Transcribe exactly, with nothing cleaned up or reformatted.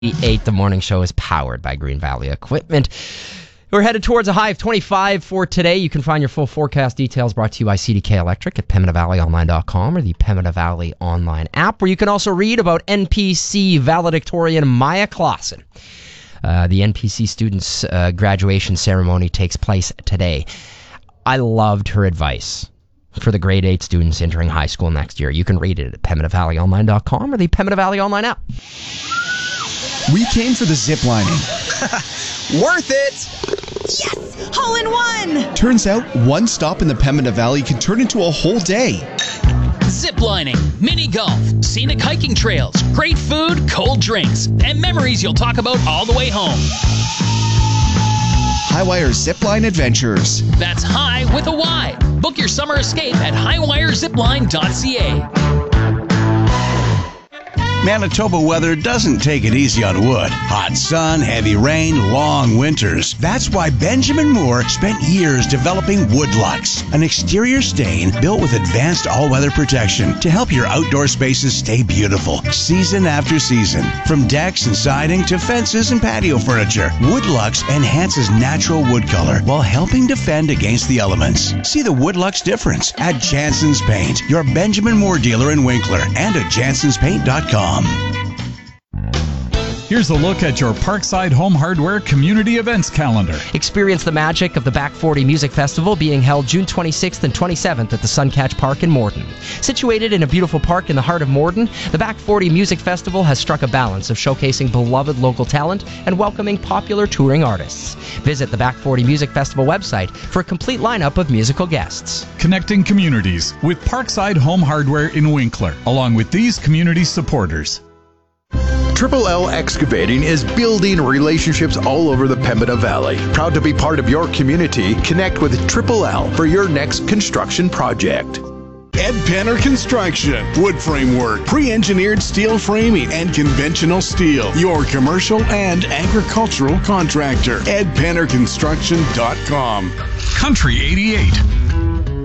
eight, the morning show is powered by Green Valley Equipment. We're headed towards a high of twenty-five for today. You can find your full forecast details brought to you by C D K Electric at Pembina Valley Online dot com or the Pembina Valley Online app, where you can also read about N P C valedictorian Maya Clausen. Uh, the N P C students' uh, graduation ceremony takes place today. I loved her advice for the grade eight students entering high school next year. You can read it at Pembina Valley Online dot com or the Pembina Valley Online app. We came for the zip lining. Worth it! Yes! Hole in one! Turns out one stop in the Pembina Valley can turn into a whole day. Ziplining, mini golf, scenic hiking trails, great food, cold drinks, and memories you'll talk about all the way home. Highwire Zipline Adventures. That's high with a Y. Book your summer escape at highwire zipline dot c a. Manitoba weather doesn't take it easy on wood. Hot sun, heavy rain, long winters. That's why Benjamin Moore spent years developing Woodlux, an exterior stain built with advanced all-weather protection to help your outdoor spaces stay beautiful, season after season. From decks and siding to fences and patio furniture, Woodlux enhances natural wood color while helping defend against the elements. See the Woodlux difference at Jansen's Paint, your Benjamin Moore dealer in Winkler, and at jansens paint dot com. Here's a look at your Parkside Home Hardware Community Events calendar. Experience the magic of the Back forty Music Festival being held June twenty-sixth and twenty-seventh at the Suncatch Park in Morden. Situated in a beautiful park in the heart of Morden, the Back forty Music Festival has struck a balance of showcasing beloved local talent and welcoming popular touring artists. Visit the Back forty Music Festival website for a complete lineup of musical guests. Connecting communities with Parkside Home Hardware in Winkler, along with these community supporters. Triple L Excavating is building relationships all over the Pembina Valley. Proud to be part of your community, connect with Triple L for your next construction project. Ed Penner Construction. Wood framework, pre-engineered steel framing, and conventional steel. Your commercial and agricultural contractor. ed penner construction dot com. Country eighty-eight.